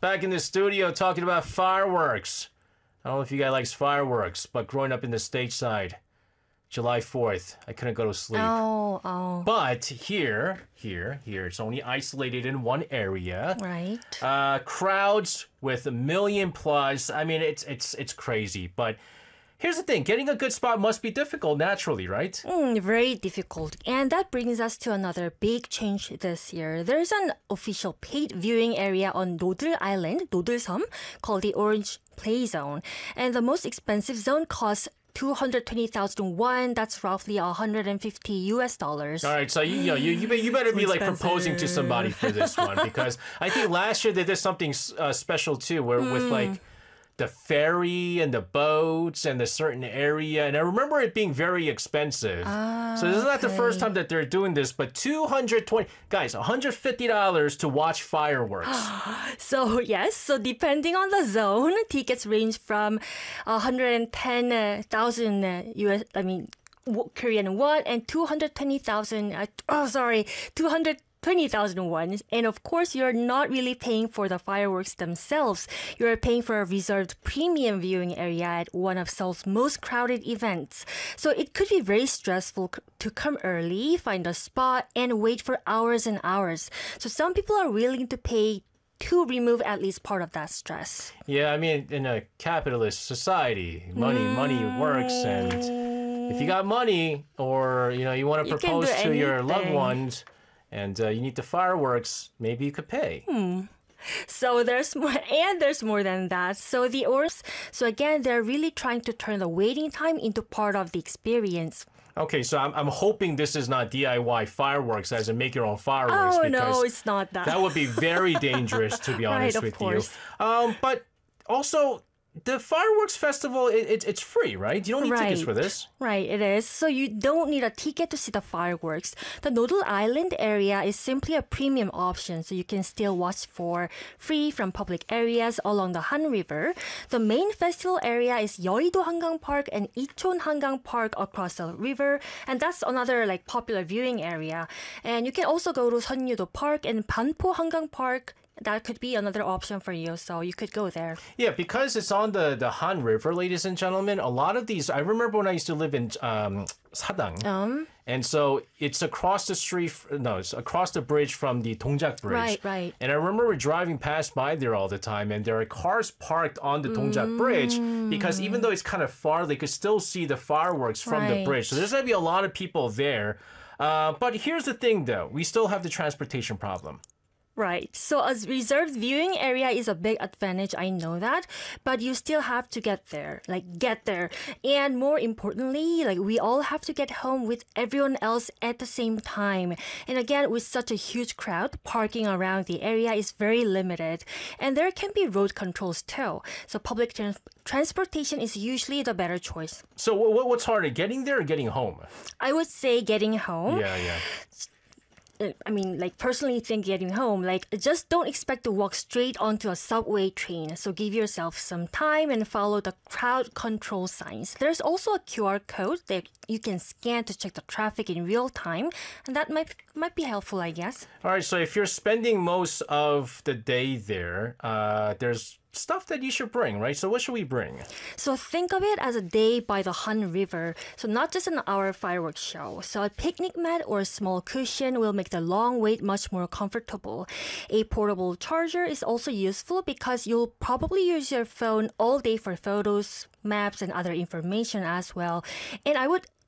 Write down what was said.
Back in the studio talking about fireworks. I don't know if you guys likes fireworks, but growing up in the stateside, July 4th, I couldn't go to sleep. Oh. But here, it's only isolated in one area. Right. Crowds with 1 million plus. I mean, it's crazy. But here's the thing. Getting a good spot must be difficult naturally, right? Very difficult. And that brings us to another big change this year. There's an official paid viewing area on Nodul Island, Nodulseom, called the Orange Play Zone. And the most expensive zone costs 220,000 won. That's roughly $150. All right, so you better be like proposing to somebody for this one, because I think last year they did something special too, where with like the ferry and the boats and the certain area, and I remember it being very expensive. So this is not the first time that they're doing this, but $150 to watch fireworks. So yes, so depending on the zone, tickets range from 110,000 Korean won and 220,000 won. And of course, you're not really paying for the fireworks themselves. You're paying for a reserved premium viewing area at one of Seoul's most crowded events. So it could be very stressful to come early, find a spot, and wait for hours and hours. So some people are willing to pay to remove at least part of that stress. Yeah, I mean, in a capitalist society, money works, and if you got money, or you want to propose to your loved ones, and you need the fireworks, maybe you could pay. So there's more, and there's more than that. So again, they're really trying to turn the waiting time into part of the experience. Okay, so I'm hoping this is not DIY fireworks, as in make your own fireworks. Oh, because no, it's not that. That would be very dangerous, to be honest Right, with of course. you. But also, the fireworks festival, it's free, right? You don't need tickets for this. Right, it is. So you don't need a ticket to see the fireworks. The Nodul Island area is simply a premium option, so you can still watch for free from public areas along the Han River. The main festival area is Yeouido Hangang Park and Icheon Hangang Park across the river, and that's another popular viewing area. And you can also go to Seonnyudo Park and Banpo Hangang Park. That could be another option for you, so you could go there. Yeah, because it's on the Han River, ladies and gentlemen, a lot of these, I remember when I used to live in Sadang, and so it's across the it's across the bridge from the Dongjak Bridge. Right. And I remember we're driving past by there all the time, and there are cars parked on the Dongjak Bridge, because even though it's kind of far, they could still see the fireworks from the bridge. So there's going to be a lot of people there. But here's the thing, though. We still have the transportation problem. Right. So a reserved viewing area is a big advantage, I know that, but you still have to get there. And more importantly, we all have to get home with everyone else at the same time. And again, with such a huge crowd, parking around the area is very limited. And there can be road controls too. So public transportation is usually the better choice. So what's harder, getting there or getting home? I would say getting home. Yeah. Personally think getting home, just don't expect to walk straight onto a subway train. So give yourself some time and follow the crowd control signs. There's also a QR code that you can scan to check the traffic in real time, and that might be helpful, I guess. All right, so if you're spending most of the day there, there's stuff that you should bring, right? So what should we bring? So think of it as a day by the Han River. So not just an hour fireworks show. So a picnic mat or a small cushion will make the long wait much more comfortable. A portable charger is also useful because you'll probably use your phone all day for photos, maps, and other information as well. And I would